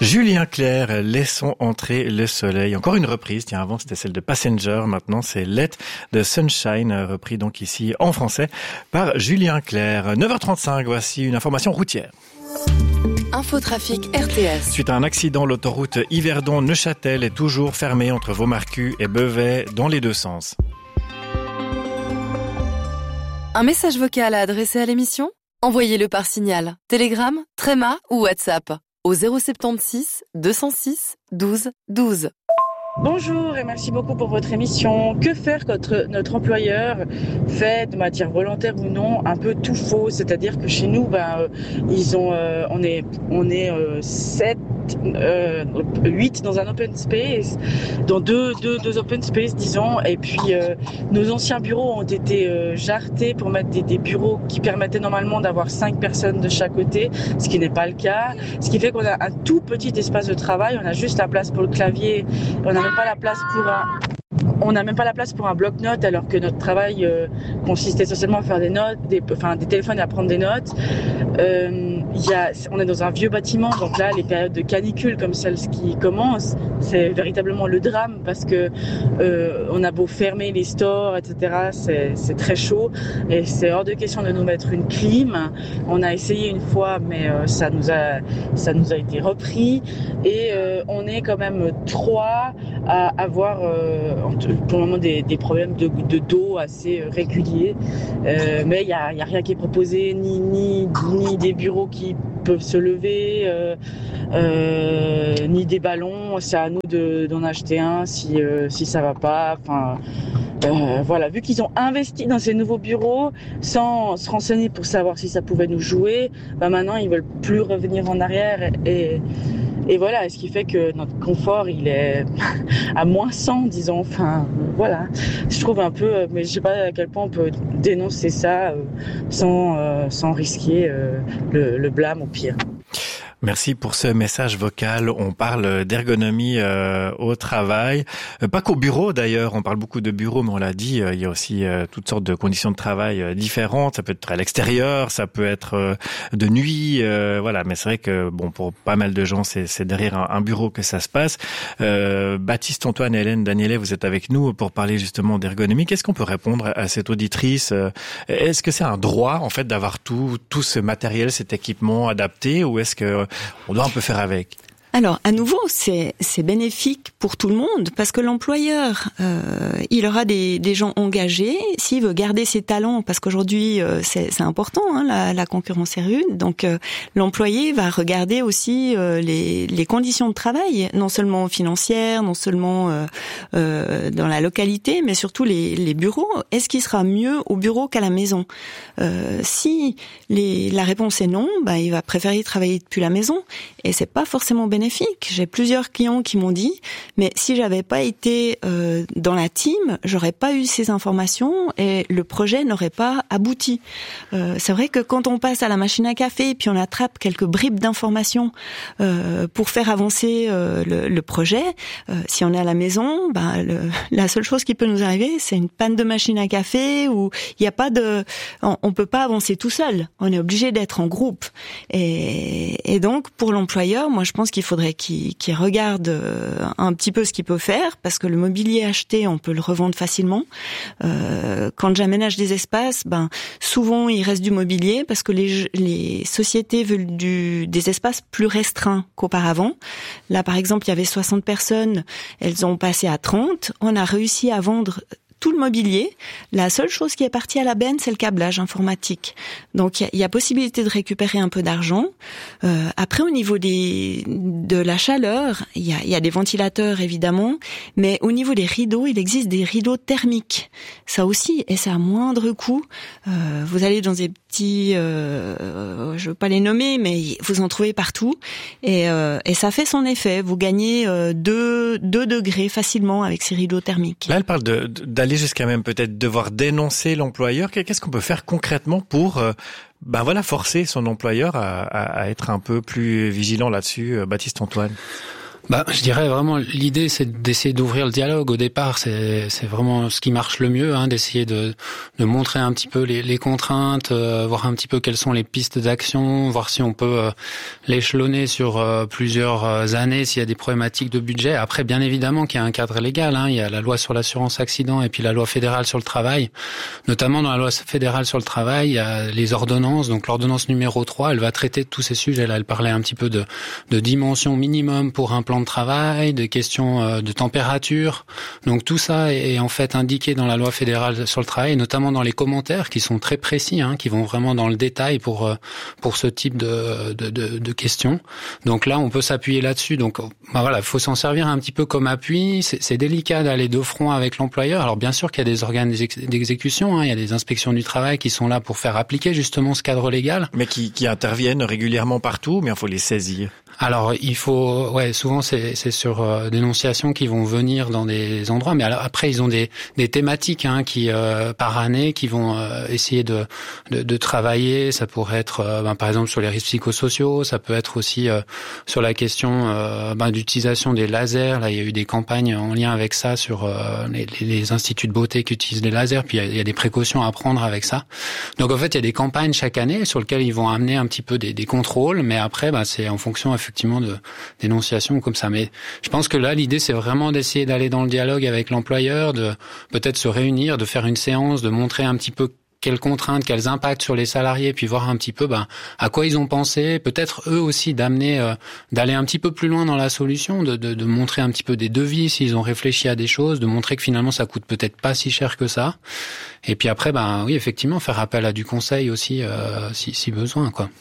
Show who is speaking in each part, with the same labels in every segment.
Speaker 1: Julien Clerc, laissons entrer le soleil. Encore une reprise. Tiens, avant c'était celle de Passenger. Maintenant c'est Let the Sunshine, repris donc ici en français par Julien Clerc. 9h35, voici une information routière.
Speaker 2: Infotrafic RTS.
Speaker 1: Suite à un accident, l'autoroute Yverdon-Neuchâtel est toujours fermée entre Vaumarcus et Beauvais dans les deux sens.
Speaker 2: Un message vocal à adresser à l'émission ? Envoyez-le par signal, Telegram, Threema ou WhatsApp au 076 206 12 12.
Speaker 3: Bonjour et merci beaucoup pour votre émission. Que faire quand notre employeur fait de matière volontaire ou non un peu tout faux, c'est-à-dire que chez nous, on est 8 dans un open space, dans deux open space disons, et puis nos anciens bureaux ont été jarretés pour mettre des bureaux qui permettaient normalement d'avoir 5 personnes de chaque côté, ce qui n'est pas le cas, ce qui fait qu'on a un tout petit espace de travail, on a juste la place pour le clavier, on n'a même pas la place pour un bloc-notes, alors que notre travail consiste essentiellement à faire des notes, des téléphones et à prendre des notes. On est dans un vieux bâtiment, donc là, les périodes de canicule comme celle qui commence, c'est véritablement le drame parce que on a beau fermer les stores, etc., c'est très chaud et c'est hors de question de nous mettre une clim. On a essayé une fois, mais ça nous a été repris et on est quand même 3 à avoir pour le moment des problèmes de dos assez réguliers, mais il y a rien qui est proposé, ni des bureaux qui peuvent se lever, ni des ballons. C'est à nous d'en acheter un si ça va pas. Voilà, vu qu'ils ont investi dans ces nouveaux bureaux sans se renseigner pour savoir si ça pouvait nous jouer, maintenant ils veulent plus revenir en arrière et voilà, ce qui fait que notre confort il est à moins 100 disons. Voilà, je trouve un peu, mais je sais pas à quel point on peut dénoncer ça sans risquer le blâme au pire.
Speaker 1: Merci pour ce message vocal. On parle d'ergonomie au travail, pas qu'au bureau d'ailleurs. On parle beaucoup de bureaux, mais on l'a dit, il y a aussi toutes sortes de conditions de travail différentes. Ça peut être à l'extérieur, ça peut être de nuit, voilà. Mais c'est vrai que pour pas mal de gens, c'est derrière un bureau que ça se passe. Baptiste, Antoine, Hélène, Daniele, vous êtes avec nous pour parler justement d'ergonomie. Qu'est-ce qu'on peut répondre à cette auditrice ? Est-ce que c'est un droit en fait d'avoir tout ce matériel, cet équipement adapté, ou est-ce que on doit un peu faire avec?
Speaker 4: Alors, à nouveau, c'est bénéfique pour tout le monde parce que l'employeur, il aura des gens engagés. S'il veut garder ses talents, parce qu'aujourd'hui, c'est important, la concurrence est rude. Donc, l'employé va regarder aussi les conditions de travail, non seulement financières, non seulement dans la localité, mais surtout les bureaux. Est-ce qu'il sera mieux au bureau qu'à la maison? Si la réponse est non, il va préférer travailler depuis la maison, et c'est pas forcément bénéfique. J'ai plusieurs clients qui m'ont dit, mais si j'avais pas été dans la team, j'aurais pas eu ces informations et le projet n'aurait pas abouti. C'est vrai que quand on passe à la machine à café et puis on attrape quelques bribes d'informations pour faire avancer le projet, si on est à la maison, la seule chose qui peut nous arriver, c'est une panne de machine à café où il y a pas on peut pas avancer tout seul. On est obligé d'être en groupe. Et donc pour l'employeur, moi je pense qu'il faudrait qu'il regarde un petit peu ce qu'il peut faire, parce que le mobilier acheté, on peut le revendre facilement. Quand j'aménage des espaces, souvent il reste du mobilier parce que les sociétés veulent des espaces plus restreints qu'auparavant. Là, par exemple, il y avait 60 personnes, elles ont passé à 30. On a réussi à vendre tout le mobilier. La seule chose qui est partie à la benne, c'est le câblage informatique. Donc, il y a possibilité de récupérer un peu d'argent. Après, au niveau de la chaleur, il y a des ventilateurs, évidemment, mais au niveau des rideaux, il existe des rideaux thermiques. Ça aussi, et c'est à moindre coût. Vous allez dans des petits, je veux pas les nommer, mais vous en trouvez partout. Et ça fait son effet. Vous gagnez 2 degrés facilement avec ces rideaux thermiques.
Speaker 1: Là, elle parle d'aller jusqu'à même peut-être devoir dénoncer l'employeur. Qu'est-ce qu'on peut faire concrètement pour forcer son employeur à être un peu plus vigilant là-dessus, Baptiste, Antoine?
Speaker 5: Je dirais vraiment l'idée c'est d'essayer d'ouvrir le dialogue au départ, c'est vraiment ce qui marche le mieux, d'essayer de montrer un petit peu les contraintes, voir un petit peu quelles sont les pistes d'action, voir si on peut l'échelonner sur plusieurs années s'il y a des problématiques de budget. Après bien évidemment qu'il y a un cadre légal, il y a la loi sur l'assurance accident et puis la loi fédérale sur le travail. Notamment dans la loi fédérale sur le travail, il y a les ordonnances, donc l'ordonnance numéro 3, elle va traiter de tous ces sujets-là, elle parlait un petit peu de dimension minimum pour un plan de travail, des questions de température. Donc tout ça est en fait indiqué dans la loi fédérale sur le travail, et notamment dans les commentaires qui sont très précis, qui vont vraiment dans le détail pour ce type de questions. Donc là, on peut s'appuyer là-dessus. Donc il faut s'en servir un petit peu comme appui. C'est délicat d'aller de front avec l'employeur. Alors bien sûr qu'il y a des organes d'exécution, il y a des inspections du travail qui sont là pour faire appliquer justement ce cadre légal.
Speaker 1: Mais qui interviennent régulièrement partout, mais il faut les saisir.
Speaker 5: Alors il faut, souvent c'est sur dénonciation qu'ils vont venir dans des endroits, mais alors, après ils ont des thématiques qui par année qui vont essayer de travailler. Ça pourrait être par exemple sur les risques psychosociaux, ça peut être aussi sur la question d'utilisation des lasers. Là il y a eu des campagnes en lien avec ça sur les instituts de beauté qui utilisent des lasers, puis il y a des précautions à prendre avec ça. Donc en fait il y a des campagnes chaque année sur lesquelles ils vont amener un petit peu des contrôles, mais après c'est en fonction effectivement de dénonciation comme ça. Mais je pense que là, l'idée, c'est vraiment d'essayer d'aller dans le dialogue avec l'employeur, de peut-être se réunir, de faire une séance, de montrer un petit peu quelles contraintes, quels impacts sur les salariés, puis voir un petit peu à quoi ils ont pensé, peut-être eux aussi d'aller un petit peu plus loin dans la solution, de montrer un petit peu des devis s'ils ont réfléchi à des choses, de montrer que finalement ça coûte peut-être pas si cher que ça. Et puis après, oui, effectivement, faire appel à du conseil aussi si besoin, quoi.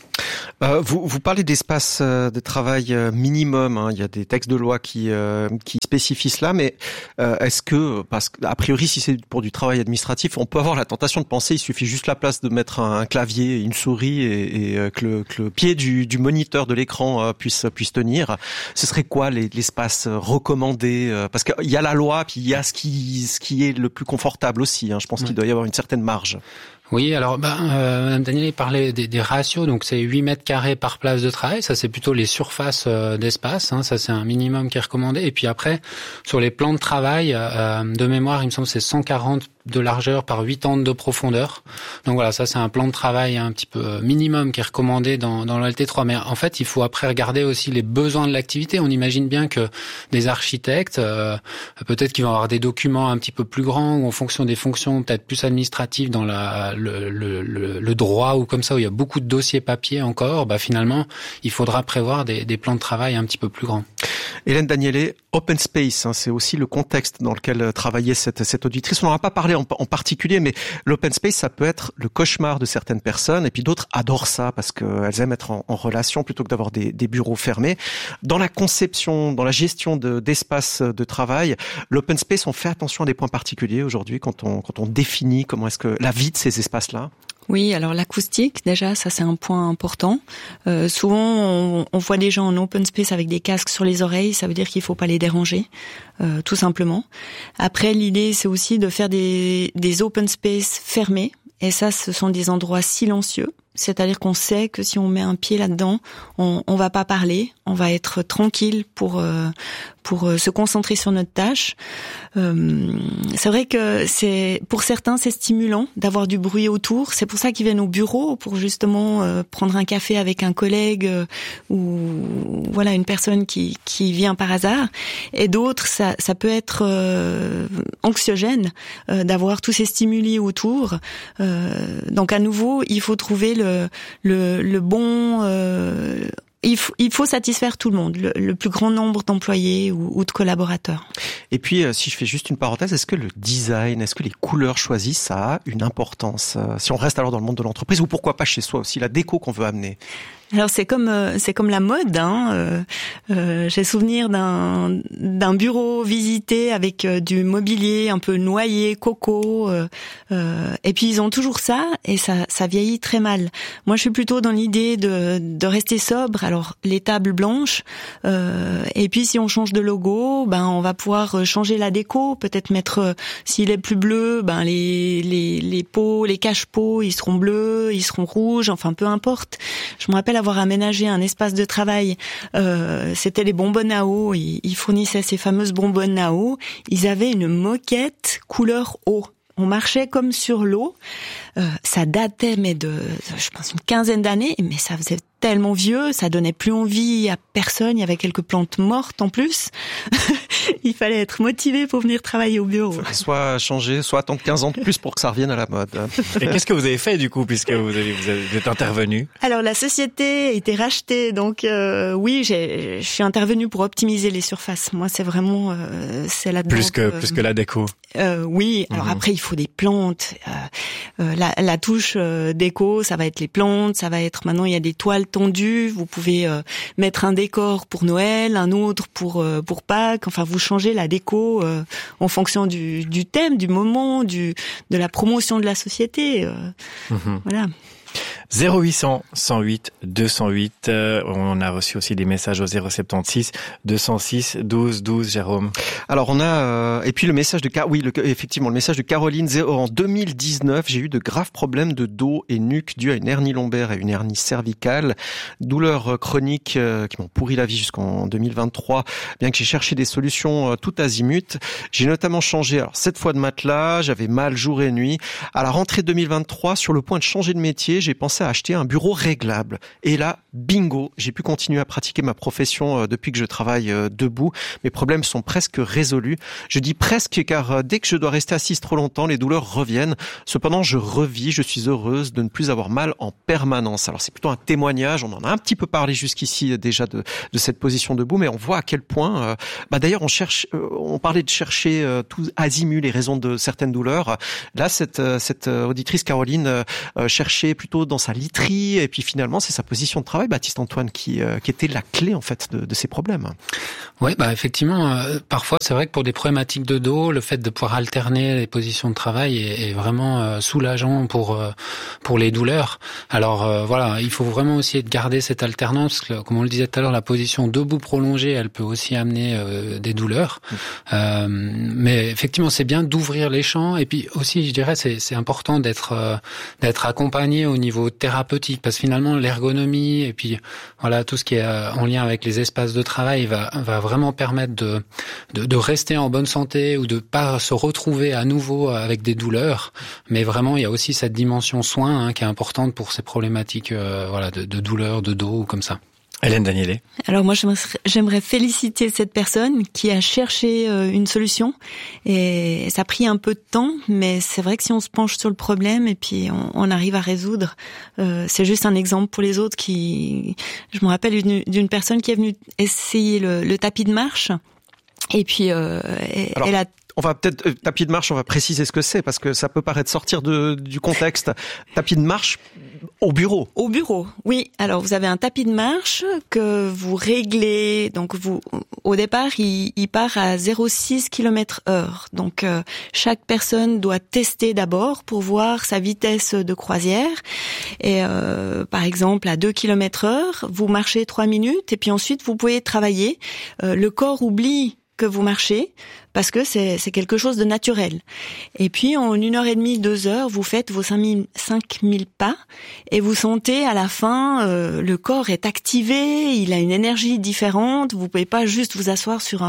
Speaker 6: Vous parlez d'espace de travail minimum, il y a des textes de loi qui spécifient cela, mais est-ce que, parce qu'a priori si c'est pour du travail administratif, on peut avoir la tentation de penser il suffit juste la place de mettre un clavier, une souris et que le pied du moniteur de l'écran puisse tenir. Ce serait quoi l'espace recommandé, parce qu'il y a la loi puis il y a ce qui est le plus confortable aussi, je pense qu'il doit y avoir une certaine marge.
Speaker 5: Oui, alors Madame Daniel parlait des ratios, donc c'est 8 mètres carrés par place de travail, ça c'est plutôt les surfaces d'espace, ça c'est un minimum qui est recommandé. Et puis après, sur les plans de travail, de mémoire, il me semble que c'est 140 de largeur par 80 de profondeur. Donc voilà, ça c'est un plan de travail un petit peu minimum qui est recommandé dans l'OLT3. Mais en fait, il faut après regarder aussi les besoins de l'activité. On imagine bien que des architectes, peut-être qu'ils vont avoir des documents un petit peu plus grands ou en fonction des fonctions peut-être plus administratives dans le droit ou comme ça où il y a beaucoup de dossiers papier encore. Finalement, il faudra prévoir des plans de travail un petit peu plus grands.
Speaker 6: Hélène Danielé, Open Space, c'est aussi le contexte dans lequel travaillait cette auditrice. On n'en a pas parlé en particulier, mais l'open space, ça peut être le cauchemar de certaines personnes, et puis d'autres adorent ça parce qu'elles aiment être en relation plutôt que d'avoir des bureaux fermés. Dans la conception, dans la gestion d'espace de travail, l'open space, on fait attention à des points particuliers aujourd'hui quand on définit comment est-ce que la vie de ces espaces-là.
Speaker 4: Oui, alors l'acoustique, déjà, ça c'est un point important. Souvent, on voit des gens en open space avec des casques sur les oreilles, ça veut dire qu'il faut pas les déranger, tout simplement. Après, l'idée, c'est aussi de faire des open space fermés, et ça, ce sont des endroits silencieux. C'est-à-dire qu'on sait que si on met un pied là-dedans, on va pas parler, on va être tranquille pour se concentrer sur notre tâche. C'est vrai que pour certains c'est stimulant d'avoir du bruit autour. C'est pour ça qu'ils viennent au bureau pour justement prendre un café avec un collègue ou voilà une personne qui vient par hasard. Et d'autres ça peut être anxiogène d'avoir tous ces stimuli autour. Donc à nouveau, il faut trouver le bon. Il faut satisfaire tout le monde, le plus grand nombre d'employés ou de collaborateurs.
Speaker 6: Et puis, si je fais juste une parenthèse, est-ce que le design, est-ce que les couleurs choisies, ça a une importance? Si on reste alors dans le monde de l'entreprise, ou pourquoi pas chez soi aussi, la déco qu'on veut amener?
Speaker 4: Alors c'est comme la mode. J'ai souvenir d'un bureau visité avec du mobilier un peu noyer, coco. Et puis ils ont toujours ça et ça vieillit très mal. Moi je suis plutôt dans l'idée de rester sobre. Alors les tables blanches. Et puis si on change de logo, on va pouvoir changer la déco. Peut-être mettre s'il est plus bleu, les pots, les cache-pots, ils seront bleus, ils seront rouges. Enfin peu importe. Je me rappelle d'avoir aménagé un espace de travail, c'était les bonbonnes à eau. Ils fournissaient ces fameuses bonbonnes à eau. Ils avaient une moquette couleur eau. On marchait comme sur l'eau. Ça datait, mais je pense, une quinzaine d'années, mais ça faisait tellement vieux, ça donnait plus envie à personne. Il y avait quelques plantes mortes en plus. Il fallait être motivé pour venir travailler au bureau.
Speaker 6: Soit changer, soit attendre 15 ans de plus pour que ça revienne à la mode.
Speaker 1: Et qu'est-ce que vous avez fait du coup, puisque vous êtes intervenu?
Speaker 4: Alors la société a été rachetée, donc oui, je suis intervenue pour optimiser les surfaces. Moi, c'est vraiment c'est là-dedans.
Speaker 1: Plus que la déco.
Speaker 4: Oui. Alors après, il faut des plantes. La touche déco, ça va être les plantes, ça va être maintenant il y a des toiles tendues. Vous pouvez mettre un décor pour Noël, un autre pour Pâques. Enfin, vous changez la déco en fonction du thème, du moment, de la promotion de la société. Voilà.
Speaker 1: 0800 108 208. On a reçu aussi des messages au 076 206 12 12. Jérôme.
Speaker 6: Alors on a et puis le message de effectivement le message de Caroline. En 2019, j'ai eu de graves problèmes de dos et nuque dus à une hernie lombaire et une hernie cervicale, douleurs chroniques qui m'ont pourri la vie jusqu'en 2023. Bien que j'ai cherché des solutions tout azimut, j'ai notamment changé 7 fois de matelas, j'avais mal jour et nuit. À la rentrée 2023, sur le point de changer de métier, j'ai pensé à acheter un bureau réglable. Et là, bingo, j'ai pu continuer à pratiquer ma profession depuis que je travaille debout. Mes problèmes sont presque résolus. Je dis presque car dès que je dois rester assise trop longtemps, les douleurs reviennent. Cependant, je revis, je suis heureuse de ne plus avoir mal en permanence. Alors c'est plutôt un témoignage, on en a un petit peu parlé jusqu'ici déjà de cette position debout, mais on voit à quel point, d'ailleurs on parlait de chercher tout azimut les raisons de certaines douleurs. Là, cette auditrice Caroline cherchait plutôt dans sa literie, et puis finalement c'est sa position de travail, Baptiste Antoine, qui était la clé en fait de ces problèmes.
Speaker 5: Oui, effectivement, parfois c'est vrai que pour des problématiques de dos, le fait de pouvoir alterner les positions de travail est vraiment soulageant pour les douleurs. Alors voilà, il faut vraiment essayer de garder cette alternance, parce que, comme on le disait tout à l'heure, la position debout prolongée, elle peut aussi amener des douleurs. Mais effectivement, c'est bien d'ouvrir les champs, et puis aussi, je dirais, c'est important d'être accompagné au niveau thérapeutique, parce que finalement l'ergonomie et puis voilà tout ce qui est en lien avec les espaces de travail va vraiment permettre de rester en bonne santé, ou de pas se retrouver à nouveau avec des douleurs. Mais vraiment il y a aussi cette dimension soin qui est importante pour ces problématiques de douleurs de dos ou comme ça.
Speaker 1: Hélène Daniélé.
Speaker 4: Alors moi, j'aimerais féliciter cette personne qui a cherché une solution, et ça a pris un peu de temps, mais c'est vrai que si on se penche sur le problème et puis on arrive à résoudre, c'est juste un exemple pour les autres. Je me rappelle d'une personne qui est venue essayer le tapis de marche, et puis elle a...
Speaker 6: On va peut-être tapis de marche, on va préciser ce que c'est, parce que ça peut paraître sortir du contexte. Tapis de marche au bureau.
Speaker 4: Au bureau, oui. Alors vous avez un tapis de marche que vous réglez. Donc au départ, il part à 0,6 km/h. Donc chaque personne doit tester d'abord pour voir sa vitesse de croisière. Et par exemple à 2 km/h, vous marchez 3 minutes, et puis ensuite vous pouvez travailler. Le corps oublie que vous marchez, parce que c'est quelque chose de naturel. Et puis, en 1h30, 2 heures, vous faites vos 5000 pas, et vous sentez à la fin, le corps est activé, il a une énergie différente. Vous pouvez pas juste vous asseoir sur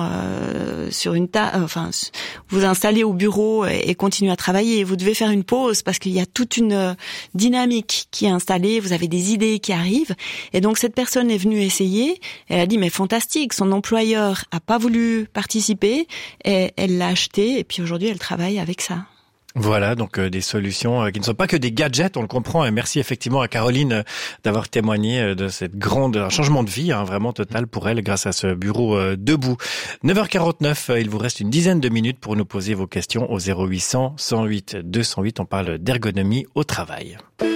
Speaker 4: une table, vous installer au bureau et continuer à travailler. Vous devez faire une pause, parce qu'il y a toute une dynamique qui est installée, vous avez des idées qui arrivent. Et donc, cette personne est venue essayer, elle a dit, mais fantastique, son employeur a pas voulu participer, et elle l'a acheté, et puis aujourd'hui elle travaille avec ça.
Speaker 1: Voilà, donc des solutions qui ne sont pas que des gadgets, on le comprend, et merci effectivement à Caroline d'avoir témoigné de cette un changement de vie vraiment total pour elle grâce à ce bureau debout. 9h49, il vous reste une dizaine de minutes pour nous poser vos questions au 0800 108 208, on parle d'ergonomie au travail.